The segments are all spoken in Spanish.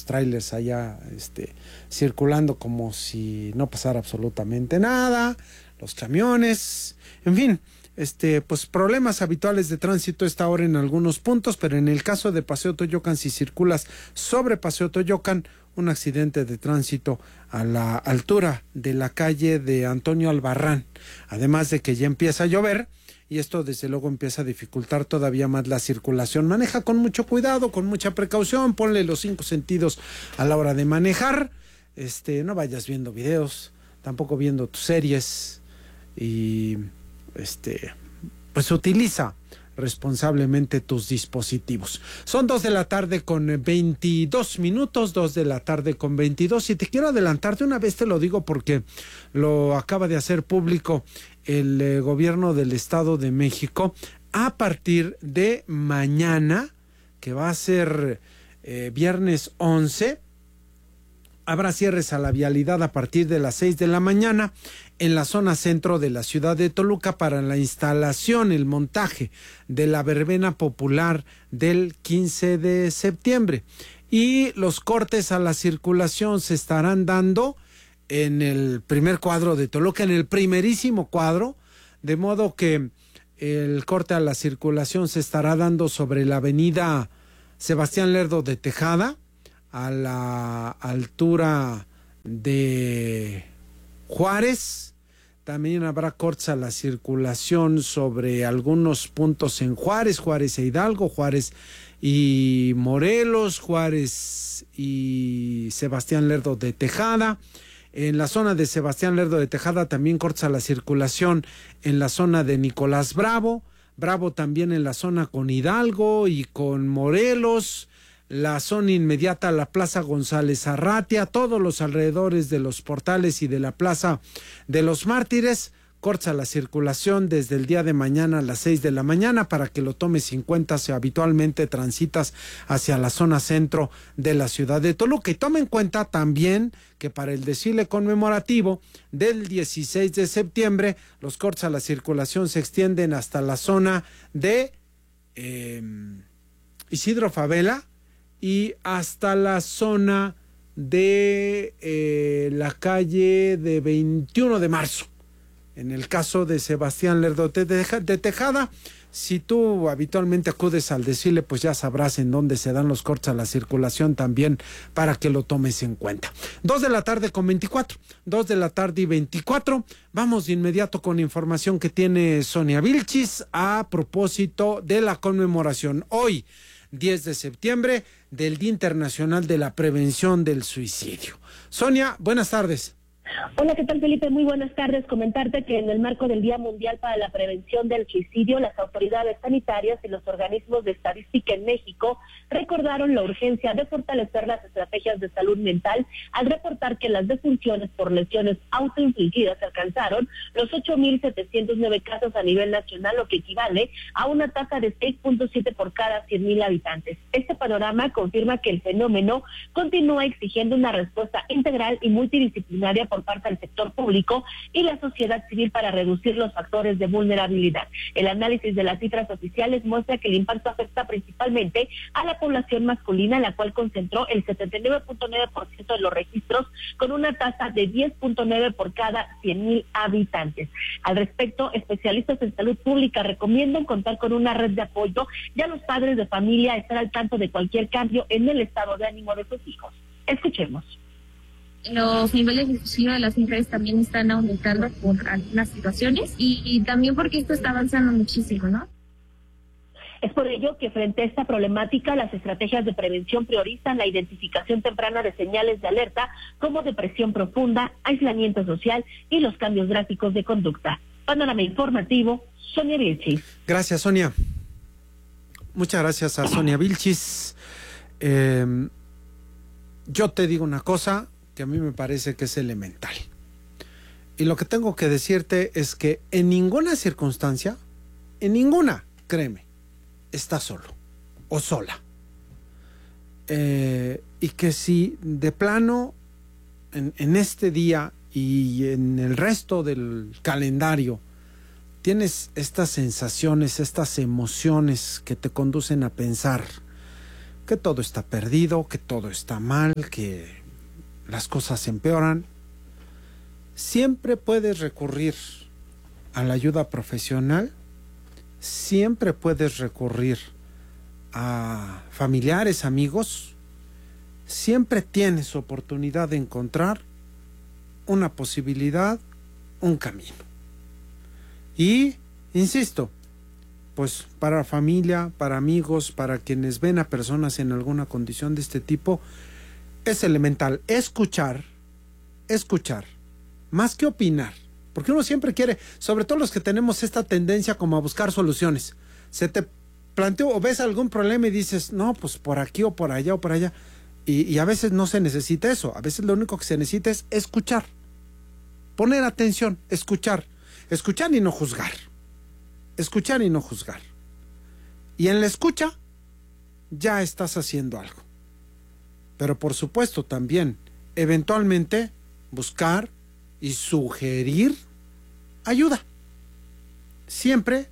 los trailers allá circulando como si no pasara absolutamente nada, los camiones, en fin, pues problemas habituales de tránsito a esta hora en algunos puntos, pero en el caso de Paseo Toyocan, si circulas sobre Paseo Toyocan, un accidente de tránsito a la altura de la calle de Antonio Albarrán, además de que ya empieza a llover y esto desde luego empieza a dificultar todavía más la circulación. Maneja con mucho cuidado, con mucha precaución, ponle los 5 sentidos a la hora de manejar, no vayas viendo videos, tampoco viendo tus series y pues utiliza responsablemente tus dispositivos. Son 2 de la tarde con 22 minutos, 2 de la tarde con 22, y te quiero adelantar de una vez, te lo digo porque lo acaba de hacer público el gobierno del Estado de México. A partir de mañana, que va a ser viernes 11, habrá cierres a la vialidad a partir de las 6 de la mañana en la zona centro de la ciudad de Toluca para la instalación, el montaje de la verbena popular del 15 de septiembre. Y los cortes a la circulación se estarán dando en el primer cuadro de Toluca, en el primerísimo cuadro, de modo que el corte a la circulación se estará dando sobre la avenida Sebastián Lerdo de Tejada, a la altura de Juárez. También habrá cortes a la circulación sobre algunos puntos en Juárez, Juárez e Hidalgo, Juárez y Morelos, Juárez y Sebastián Lerdo de Tejada. En la zona de Sebastián Lerdo de Tejada también cortes a la circulación en la zona de Nicolás Bravo, Bravo también en la zona con Hidalgo y con Morelos, la zona inmediata a la Plaza González Arratia, todos los alrededores de los Portales y de la Plaza de los Mártires, corta la circulación desde el día de mañana a las 6 de la mañana para que lo tomes en cuenta si habitualmente transitas hacia la zona centro de la ciudad de Toluca. Y toma en cuenta también que para el desfile conmemorativo del 16 de septiembre, los cortes a la circulación se extienden hasta la zona de Isidro Favela, y hasta la zona de la calle de 21 de marzo. En el caso de Sebastián Lerdo de Tejada, si tú habitualmente acudes al desfile, pues ya sabrás en dónde se dan los cortes a la circulación también para que lo tomes en cuenta. 2 de la tarde con 24, 2 de la tarde y 24. Vamos de inmediato con información que tiene Sonia Vilchis a propósito de la conmemoración hoy, 10 de septiembre, del Día Internacional de la Prevención del Suicidio. Sonia, buenas tardes. Hola, ¿qué tal, Felipe? Muy buenas tardes. Comentarte que en el marco del Día Mundial para la Prevención del Suicidio, las autoridades sanitarias y los organismos de estadística en México recordaron la urgencia de fortalecer las estrategias de salud mental al reportar que las defunciones por lesiones autoinfligidas alcanzaron los 8,709 casos a nivel nacional, lo que equivale a una tasa de 6.7 por cada 100,000 habitantes. Este panorama confirma que el fenómeno continúa exigiendo una respuesta integral y multidisciplinaria por parte del sector público y la sociedad civil para reducir los factores de vulnerabilidad. El análisis de las cifras oficiales muestra que el impacto afecta principalmente a la población masculina, la cual concentró el 79.9% de los registros, con una tasa de 10.9 por cada 100,000 habitantes. Al respecto, especialistas en salud pública recomiendan contar con una red de apoyo y a los padres de familia estar al tanto de cualquier cambio en el estado de ánimo de sus hijos. Escuchemos. Los niveles de suicidio de las mujeres también están aumentando por algunas situaciones y también porque esto está avanzando muchísimo, ¿no? Es por ello que frente a esta problemática, las estrategias de prevención priorizan la identificación temprana de señales de alerta como depresión profunda, aislamiento social y los cambios drásticos de conducta. Panorama informativo, Sonia Vilchis. Gracias, Sonia. Muchas gracias a Sonia Vilchis. Yo te digo una cosa que a mí me parece que es elemental. Y lo que tengo que decirte es que en ninguna circunstancia, en ninguna, créeme, estás solo o sola. Y que si de plano en este día y en el resto del calendario tienes estas sensaciones, estas emociones que te conducen a pensar que todo está perdido, que todo está mal, que las cosas empeoran, siempre puedes recurrir a la ayuda profesional, siempre puedes recurrir a familiares, amigos, siempre tienes oportunidad de encontrar una posibilidad, un camino. Y, insisto, pues para familia, para amigos, para quienes ven a personas en alguna condición de este tipo, es elemental escuchar, más que opinar, porque uno siempre quiere, sobre todo los que tenemos esta tendencia como a buscar soluciones. Se te planteó o ves algún problema y dices, no, pues por aquí o por allá o por allá, y a veces no se necesita eso, a veces lo único que se necesita es escuchar, poner atención, escuchar y no juzgar. Escuchar y no juzgar. Y en la escucha ya estás haciendo algo. Pero por supuesto también, eventualmente, buscar y sugerir ayuda. Siempre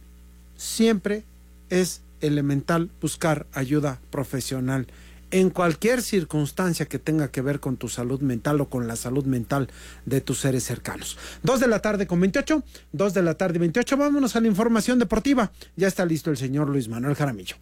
es elemental buscar ayuda profesional en cualquier circunstancia que tenga que ver con tu salud mental o con la salud mental de tus seres cercanos. 2:28 p.m, vámonos a la información deportiva. Ya está listo el señor Luis Manuel Jaramillo.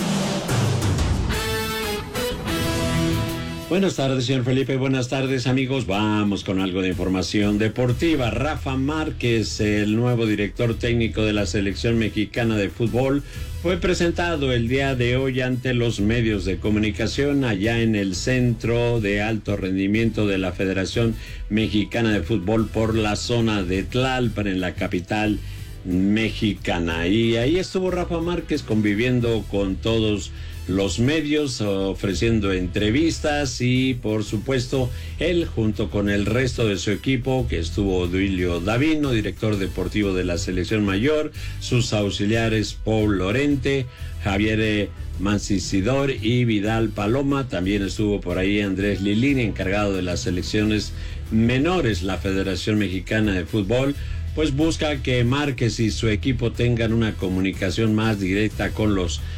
Buenas tardes, señor Felipe. Buenas tardes, amigos. Vamos con algo de información deportiva. Rafa Márquez, el nuevo director técnico de la selección mexicana de fútbol, fue presentado el día de hoy ante los medios de comunicación allá en el Centro de Alto Rendimiento de la Federación Mexicana de Fútbol por la zona de Tlalpan, en la capital mexicana. Y ahí estuvo Rafa Márquez conviviendo con todos los medios, ofreciendo entrevistas, y por supuesto él junto con el resto de su equipo, que estuvo Duilio Davino, director deportivo de la selección mayor, sus auxiliares Paul Lorente, Javier Mancisidor y Vidal Paloma. También estuvo por ahí Andrés Lilini, encargado de las selecciones menores. La Federación Mexicana de Fútbol pues busca que Márquez y su equipo tengan una comunicación más directa con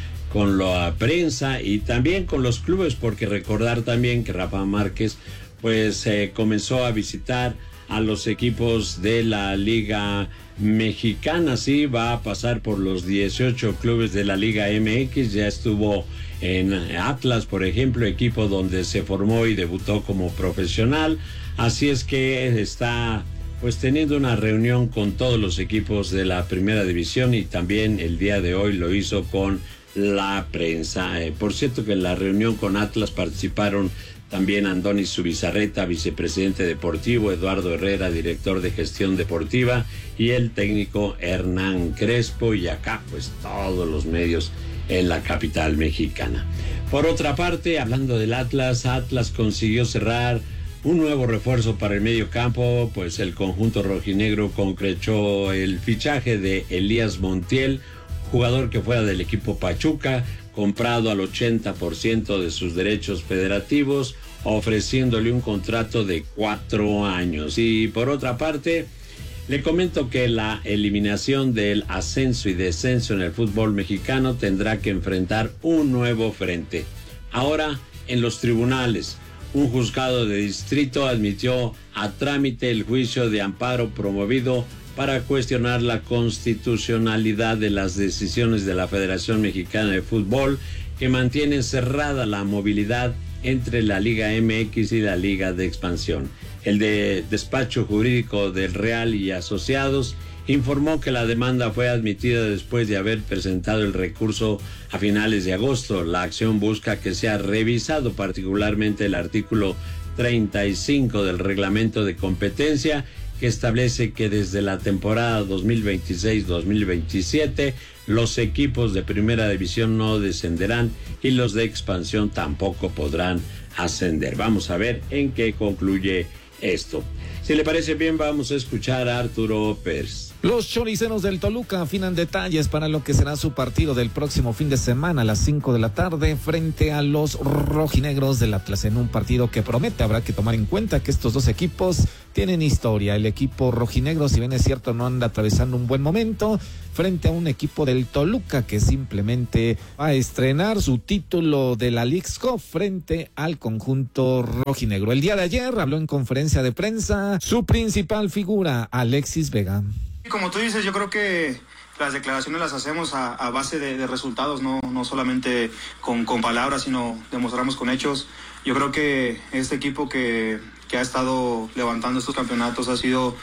la prensa y también con los clubes, porque recordar también que Rafa Márquez pues comenzó a visitar a los equipos de la Liga Mexicana. Sí, va a pasar por los 18 clubes de la Liga MX. Ya estuvo en Atlas, por ejemplo, equipo donde se formó y debutó como profesional. Así es que está pues teniendo una reunión con todos los equipos de la primera división, y también el día de hoy lo hizo con la prensa. Por cierto que en la reunión con Atlas participaron también Andoni Zubizarreta, vicepresidente deportivo, Eduardo Herrera, director de gestión deportiva, y el técnico Hernán Crespo, y acá pues todos los medios en la capital mexicana. Por otra parte, hablando del Atlas consiguió cerrar un nuevo refuerzo para el medio campo, pues el conjunto rojinegro concretó el fichaje de Elías Montiel, jugador que fuera del equipo Pachuca, comprado al 80% de sus derechos federativos, ofreciéndole un contrato de 4 años. Y por otra parte, le comento que la eliminación del ascenso y descenso en el fútbol mexicano tendrá que enfrentar un nuevo frente. Ahora, en los tribunales, un juzgado de distrito admitió a trámite el juicio de amparo promovido para cuestionar la constitucionalidad de las decisiones de la Federación Mexicana de Fútbol, que mantienen cerrada la movilidad entre la Liga MX y la Liga de Expansión. El despacho jurídico del Real y Asociados informó que la demanda fue admitida después de haber presentado el recurso a finales de agosto. La acción busca que sea revisado particularmente el artículo 35 del reglamento de competencia, que establece que desde la temporada 2026-2027 los equipos de primera división no descenderán y los de expansión tampoco podrán ascender. Vamos a ver en qué concluye esto. Si le parece bien, vamos a escuchar a Arturo Los choriceros del Toluca afinan detalles para lo que será su partido del próximo fin de semana a las 5 de la tarde frente a los rojinegros del Atlas, en un partido que promete. Habrá que tomar en cuenta que estos dos equipos tienen historia. El equipo rojinegro, si bien es cierto, no anda atravesando un buen momento frente a un equipo del Toluca que simplemente va a estrenar su título de la Leagues Cup frente al conjunto rojinegro. El día de ayer habló en conferencia de prensa su principal figura, Alexis Vega. Como tú dices, yo creo que las declaraciones las hacemos a base de resultados, no solamente con palabras, sino demostramos con hechos. Yo creo que este equipo que ha estado levantando estos campeonatos ha sido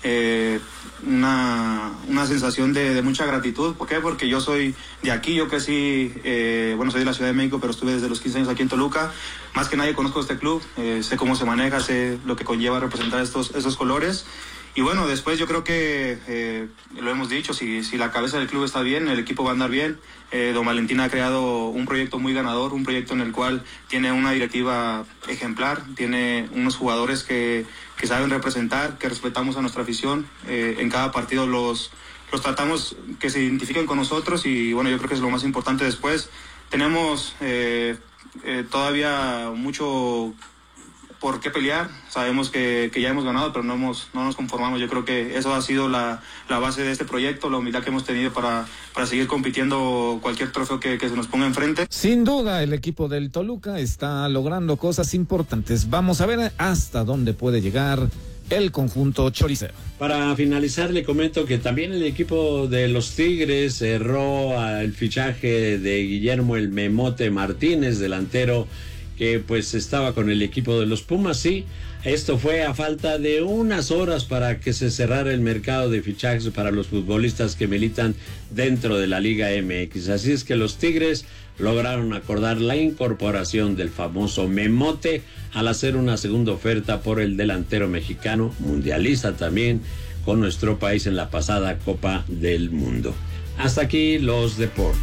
una sensación de mucha gratitud. ¿Por qué? Porque yo soy de aquí, yo crecí, soy de la Ciudad de México, pero estuve desde los 15 años aquí en Toluca. Más que nadie conozco este club, sé cómo se maneja, sé lo que conlleva representar esos colores. Y bueno, después yo creo que, lo hemos dicho, si la cabeza del club está bien, el equipo va a andar bien. Don Valentín ha creado un proyecto muy ganador, un proyecto en el cual tiene una directiva ejemplar, tiene unos jugadores que saben representar, que respetamos a nuestra afición. En cada partido los tratamos que se identifiquen con nosotros y bueno, yo creo que es lo más importante. Después tenemos todavía mucho por qué pelear. Sabemos que ya hemos ganado, pero no nos conformamos. Yo creo que eso ha sido la base de este proyecto, la humildad que hemos tenido para seguir compitiendo cualquier trofeo que se nos ponga enfrente. Sin duda, el equipo del Toluca está logrando cosas importantes. Vamos a ver hasta dónde puede llegar el conjunto choricero. Para finalizar, le comento que también el equipo de los Tigres cerró el fichaje de Guillermo el Memote Martínez, delantero que pues estaba con el equipo de los Pumas. Sí, esto fue a falta de unas horas para que se cerrara el mercado de fichajes para los futbolistas que militan dentro de la Liga MX. Así es que los Tigres lograron acordar la incorporación del famoso Memote al hacer una segunda oferta por el delantero mexicano, mundialista también con nuestro país en la pasada Copa del Mundo. Hasta aquí los deportes.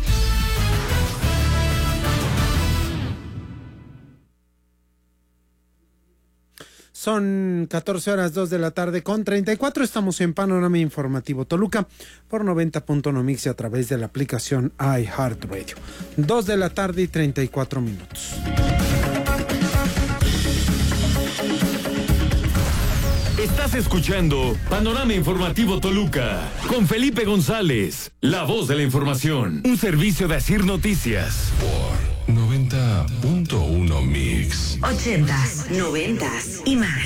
Son 14:02 de la tarde con 34. Estamos en Panorama Informativo Toluca por 90.1 Mix y a través de la aplicación iHeartRadio. 2 de la tarde y 34 minutos. Estás escuchando Panorama Informativo Toluca con Felipe González, la voz de la información. Un servicio de Asir Noticias. Por 90.1 Mix. 80s, 90s y más.